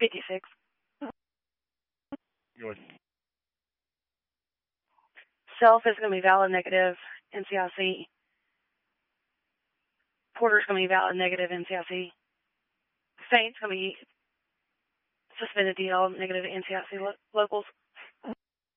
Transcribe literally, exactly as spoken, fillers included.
fifty-six. Yours. Self is going to be valid negative N C I C. Porter's going to be valid negative N C I C. Saint's going to be suspended D L negative N C I C lo- locals.